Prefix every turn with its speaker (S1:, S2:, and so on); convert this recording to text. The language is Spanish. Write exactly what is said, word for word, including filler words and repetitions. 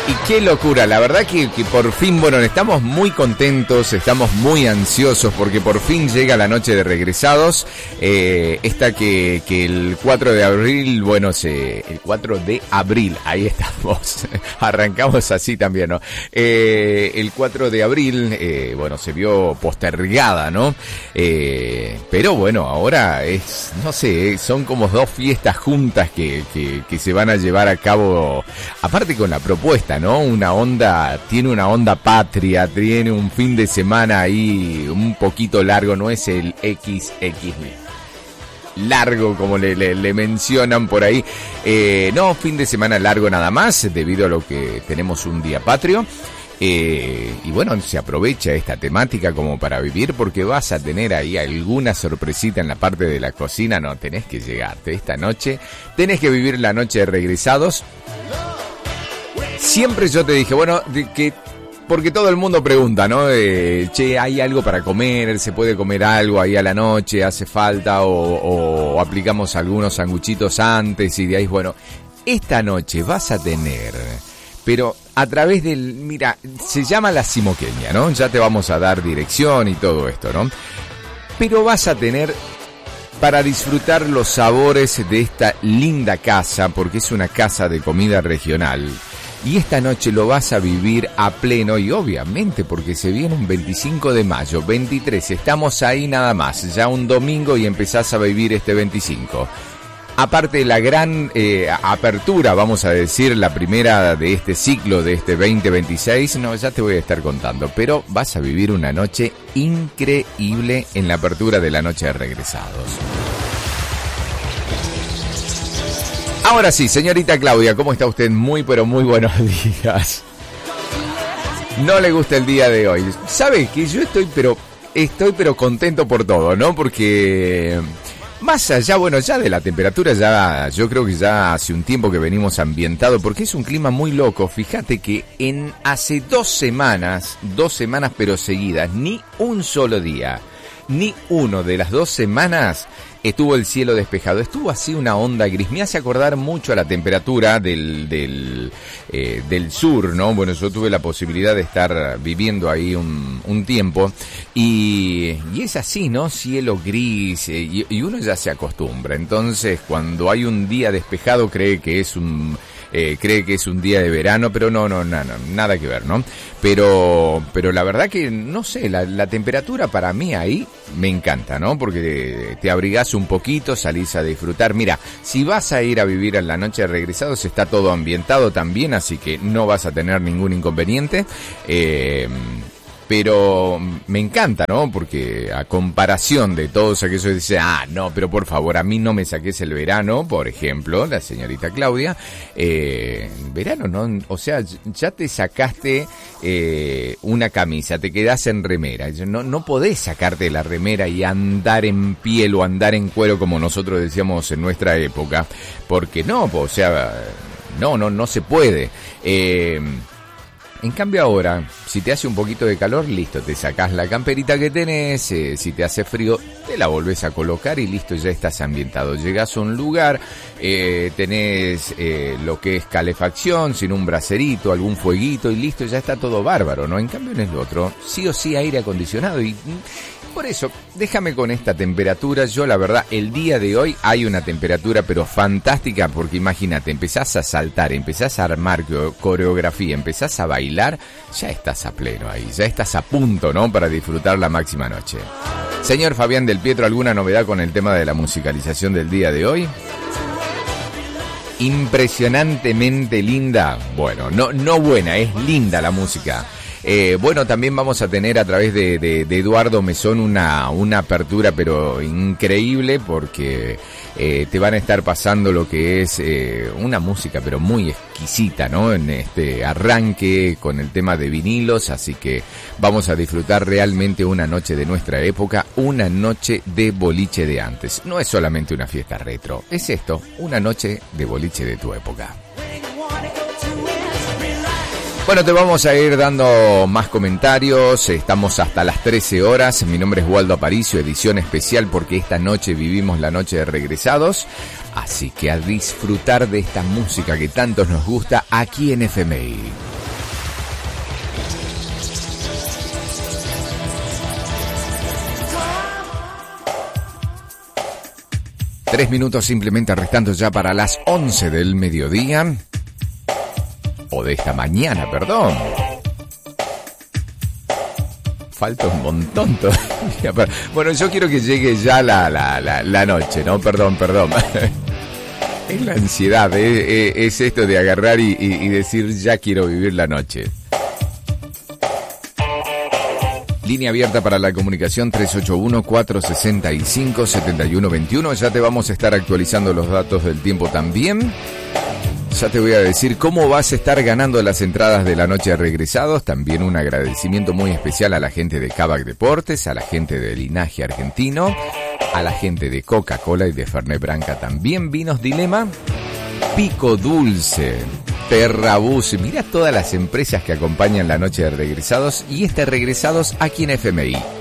S1: Y qué locura, la verdad que, que por fin, bueno, estamos muy contentos, estamos muy ansiosos porque por fin llega la noche de regresados, eh, esta que, que el cuatro de abril, bueno, se, el cuatro de abril, ahí estamos, arrancamos así también, ¿no? Eh, el cuatro de abril, eh, bueno, se vio postergada, ¿no? Eh, pero bueno, ahora es, no sé, son como dos fiestas juntas que, que, que se van a llevar a cabo, aparte con la propuesta, ¿no? Una onda, tiene una onda patria, tiene un fin de semana ahí un poquito largo, no es el equis equis largo como le, le, le mencionan por ahí, eh, no, fin de semana largo nada más, debido a lo que tenemos un día patrio. Eh, y bueno, se aprovecha esta temática como para vivir, porque vas a tener ahí alguna sorpresita en la parte de la cocina. No, tenés que llegarte esta noche, tenés que vivir la noche de regresados. Siempre yo te dije, bueno, de que porque todo el mundo pregunta, ¿no? Eh, che, ¿hay algo para comer? ¿Se puede comer algo ahí a la noche? ¿Hace falta? O, o aplicamos algunos sanguchitos antes y de ahí, bueno, esta noche vas a tener, pero a través del, mira, se llama La Simoqueña, ¿no? Ya te vamos a dar dirección y todo esto, ¿no? Pero vas a tener para disfrutar los sabores de esta linda casa, porque es una casa de comida regional. Y esta noche lo vas a vivir a pleno, y obviamente porque se viene un veinticinco de mayo, veintitrés, estamos ahí nada más, ya un domingo y empezás a vivir este veinticinco. Aparte la gran eh, apertura, vamos a decir, la primera de este ciclo, de este veinte veintiséis, no, ya te voy a estar contando, pero vas a vivir una noche increíble en la apertura de la noche de regresados. Ahora sí, señorita Claudia, ¿cómo está usted? Muy, pero muy buenos días. No le gusta el día de hoy. ¿Sabe que yo estoy, pero estoy, pero contento por todo, ¿no? Porque más allá, bueno, ya de la temperatura, ya yo creo que ya hace un tiempo que venimos ambientado, porque es un clima muy loco. Fíjate que en hace dos semanas, dos semanas pero seguidas, ni un solo día, ni uno de las dos semanas estuvo el cielo despejado, estuvo así una onda gris. Me hace acordar mucho a la temperatura del del eh, del sur, ¿no? Bueno, yo tuve la posibilidad de estar viviendo ahí un, un tiempo y, y es así, ¿no? Cielo gris, eh, y, y uno ya se acostumbra. Entonces, cuando hay un día despejado cree que es un Eh, cree que es un día de verano, pero no, no, no, no, nada que ver, ¿no? Pero, pero la verdad que, no sé, la, la temperatura para mí ahí me encanta, ¿no? Porque te, te abrigás un poquito, salís a disfrutar. Mira, si vas a ir a vivir en la noche de regresados, está todo ambientado también, así que no vas a tener ningún inconveniente. Eh... Pero me encanta, ¿no? Porque a comparación de todos aquellos que dicen, ah, no, pero por favor, a mí no me saques el verano, por ejemplo, la señorita Claudia, eh, verano, ¿no? O sea, ya te sacaste eh, una camisa, te quedás en remera, no, no podés sacarte la remera y andar en piel o andar en cuero como nosotros decíamos en nuestra época, porque no, o sea, no, no, no se puede. Eh... En cambio ahora, si te hace un poquito de calor, listo, te sacás la camperita que tenés, eh, si te hace frío, te la volvés a colocar y listo, ya estás ambientado. Llegás a un lugar, eh, tenés eh, lo que es calefacción, sin un bracerito, algún fueguito y listo, ya está todo bárbaro, ¿no? En cambio en el otro, sí o sí aire acondicionado y... Por eso, déjame con esta temperatura. Yo la verdad, el día de hoy hay una temperatura pero fantástica, porque imagínate, empezás a saltar, empezás a armar coreografía, empezás a bailar, ya estás a pleno ahí, ya estás a punto, ¿no? Para disfrutar la máxima noche. Señor Fabián del Pietro, ¿alguna novedad con el tema de la musicalización del día de hoy? Impresionantemente linda. Bueno, no, no buena, es linda la música. Eh, bueno, también vamos a tener a través de, de, de Eduardo Mesón una, una apertura pero increíble, porque eh, te van a estar pasando lo que es eh, una música pero muy exquisita, ¿no? En este arranque con el tema de vinilos, así que vamos a disfrutar realmente una noche de nuestra época, una noche de boliche de antes. No es solamente una fiesta retro, es esto, una noche de boliche de tu época. Bueno, te vamos a ir dando más comentarios, estamos hasta las trece horas, mi nombre es Waldo Aparicio, edición especial porque esta noche vivimos la noche de regresados, así que a disfrutar de esta música que tantos nos gusta aquí en F M I. Tres minutos simplemente restando ya para las once del mediodía. O de esta mañana, perdón. Falta un montón todavía. Bueno, yo quiero que llegue ya la, la, la, la noche, ¿no? Perdón, perdón. Es la ansiedad, ¿eh? Es esto de agarrar y, y, y decir ya quiero vivir la noche. Línea abierta para la comunicación tres ocho uno, cuatro seis cinco, siete uno dos uno. Ya te vamos a estar actualizando los datos del tiempo también. Ya te voy a decir cómo vas a estar ganando las entradas de la noche de regresados. También un agradecimiento muy especial a la gente de Kavak Deportes, a la gente de Linaje Argentino, a la gente de Coca-Cola y de Fernet Branca también. Vinos Dilema, Pico Dulce, Terrabus. Mira todas las empresas que acompañan la noche de regresados y este regresados aquí en F M I.